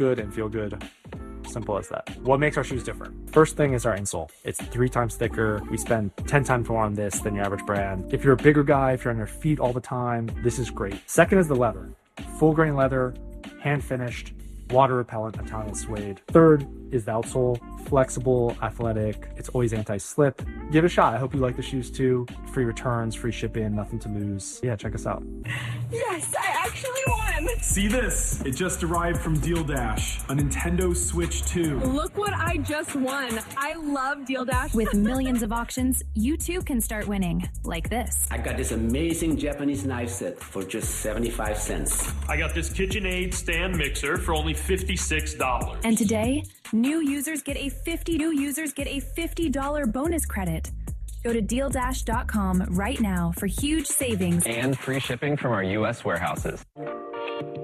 good and feel good. Simple as that. What makes our shoes different? First thing is our insole. It's 3 times thicker. We spend 10 times more on this than your average brand. If you're a bigger guy, if you're on your feet all the time, this is great. Second is the leather. Full grain leather, hand finished, water repellent, Italian suede. Third is the outsole, flexible, athletic. It's always anti-slip. Give it a shot. I hope you like the shoes too. Free returns, free shipping, nothing to lose. Yeah, check us out. Yes, I actually won. See this? It just arrived from Deal Dash, a Nintendo Switch 2. Look what I just won. I love Deal Dash. With millions of auctions, you too can start winning, like this. I got this amazing Japanese knife set for just 75 cents. I got this KitchenAid stand mixer for only $56. And today, new users get a $50 bonus credit. Go to DealDash.com right now for huge savings and free shipping from our U.S. warehouses.